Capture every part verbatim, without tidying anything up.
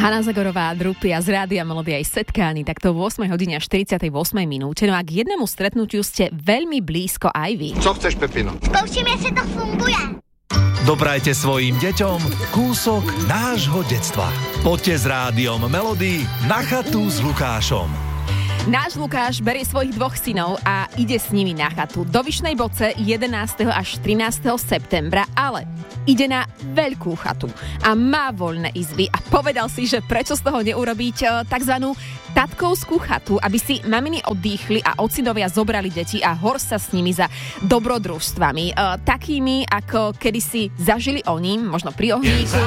Hanna Zagorová, Drupia z Rádia Melódia aj setkáni takto v ôsmej hodine a štyridsiatej ôsmej minúte. No a k jednému stretnutiu ste veľmi blízko aj vy. Co chceš, Pepino? Zkouším, jestli to funguje. Doprajte svojim deťom kúsok nášho detstva. Poďte s Rádiom Melódy na chatu s Lukášom. Náš Lukáš berie svojich dvoch synov a ide s nimi na chatu do Vyšnej Boce jedenásteho až trinásteho septembra, ale ide na veľkú chatu a má voľné izby a povedal si, že prečo z toho neurobiť takzvanú tatkovskú chatu, aby si maminy oddychli a ocinovia zobrali deti a hor sa s nimi za dobrodružstvami. E, takými, ako kedysi zažili oni, možno pri ohníku,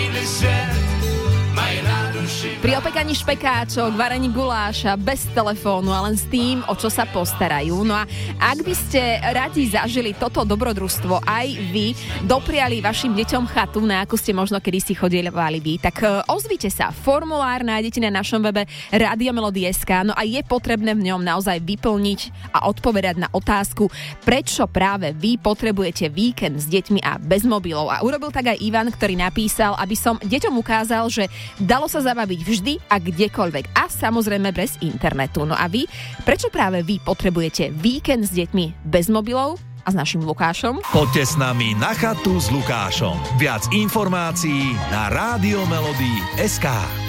pri opekaní špekáčok, varení guláša, bez telefónu a len s tým, o čo sa postarajú. No a ak by ste radi zažili toto dobrodružstvo aj vy, dopriali vašim deťom chatu, na akú ste možno kedysi chodievali vy, tak ozvite sa. Formulár nájdete na našom webe rádio melody bodka es ká, no a je potrebné v ňom naozaj vyplniť a odpovedať na otázku, prečo práve vy potrebujete víkend s deťmi a bez mobilov. A urobil tak aj Ivan, ktorý napísal, aby som deťom ukázal, že dalo sa zabaviť vždy a kdekoľvek a samozrejme bez internetu. No a vy, prečo práve vy potrebujete víkend s deťmi bez mobilov a s našim Lukášom? Poďte s nami na chatu s Lukášom. Viac informácií na rádio melody bodka es ká.